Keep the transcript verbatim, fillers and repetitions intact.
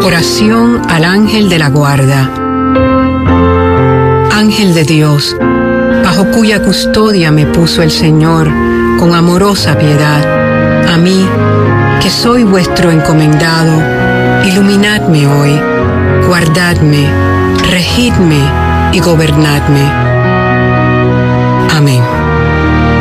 Oración al ángel de la guarda. Ángel de Dios, bajo cuya custodia me puso el Señor con amorosa piedad, a mí, que soy vuestro encomendado, iluminadme hoy, guardadme, regidme y gobernadme.